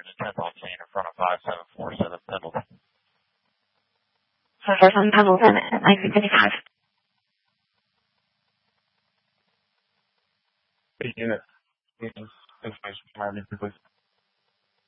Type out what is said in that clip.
to 10th on scene in front of 5747 Pendleton. 57 Pendleton, 1955. Unit. Information from our please.